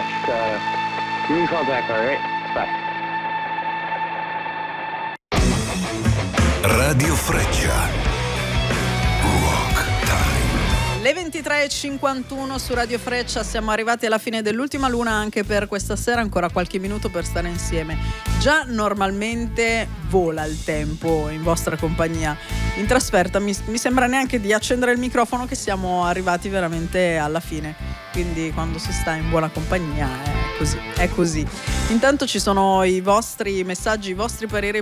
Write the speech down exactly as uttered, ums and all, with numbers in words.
text. Uh, you can call back, all right? Bye. Radio Freccia. Rock Time. Le ventitré e cinquantuno su Radio Freccia, siamo arrivati alla fine dell'ultima luna anche per questa sera, ancora qualche minuto per stare insieme. Già normalmente vola il tempo in vostra compagnia. In trasferta mi, mi sembra neanche di accendere il microfono che siamo arrivati veramente alla fine. Quindi quando si sta in buona compagnia è così, è così. Intanto ci sono i vostri messaggi, i vostri pareri